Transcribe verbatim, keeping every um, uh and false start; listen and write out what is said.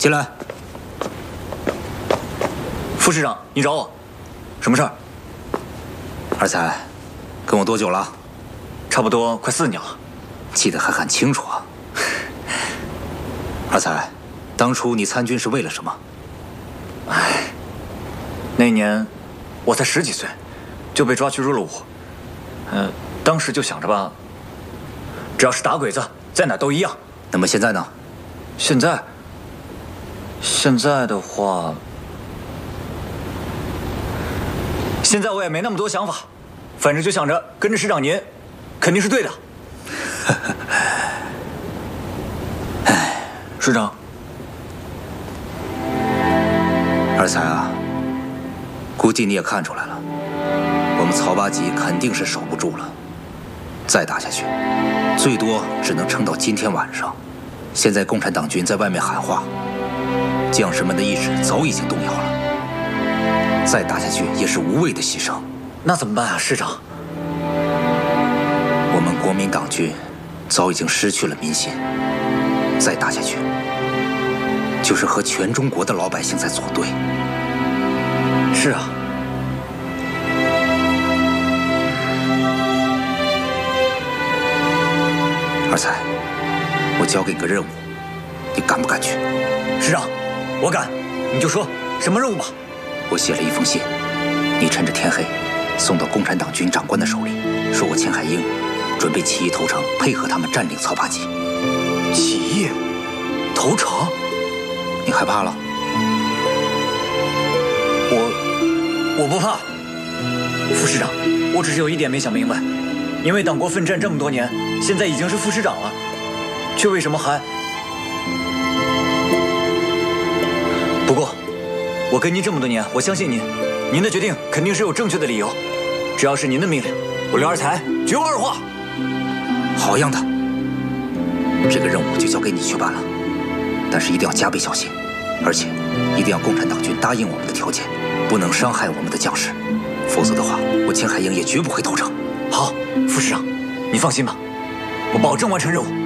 进来。 副市长，你找我，什么事儿？ 二才，跟我多久了？ 差不多快四年了。 记得还很清楚啊。二才，当初你参军是为了什么？ 唉，那年我才十几岁，就被抓去入了伍。嗯、呃，当时就想着吧，只要是打鬼子，在哪都一样。 那么现在呢？ 现在，现在的话，现在我也没那么多想法，反正就想着跟着师长您，肯定是对的。哎，师长， 二才啊，估计你也看出来了，我们曹八级肯定是守不住了，再打下去，最多只能撑到今天晚上。现在共产党军在外面喊话，将士们的意识早已经动摇了，再打下去也是无谓的牺牲。 那怎么办啊，师长？ 我们国民党军早已经失去了民心，再打下去，就是和全中国的老百姓在作对。 是啊。 二才，我交给你个任务，你敢不敢去？ 师长，我敢，你就说什么任务吧。 我写了一封信，你趁着天黑送到共产党军长官的手里，说我钱海英准备起义投诚，配合他们占领曹八级。 起义？投诚？ 你害怕了？ 我我不怕。副市长，我只是有一点没想明白，您为党国奋战这么多年，现在已经是副市长了，却为什么还……不过，我跟您这么多年，我相信您，您的决定肯定是有正确的理由。只要是您的命令，我刘二才绝无二话。 好样的，这个任务就交给你去办了，但是一定要加倍小心，而且一定要共产党军答应我们的条件，不能伤害我们的将士，否则的话，我钱海英也绝不会投诚。 好，副市长，你放心吧，我保证完成任务。